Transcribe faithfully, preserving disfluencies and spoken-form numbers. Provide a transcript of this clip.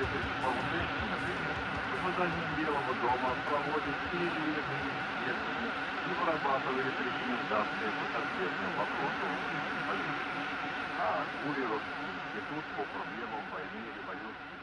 по вот этим, например, магазин Белого дома проводит периодические исследования и вырабатывает рекомендации по конкретным вопросам. А Гулливер институт по проблемам войны и революции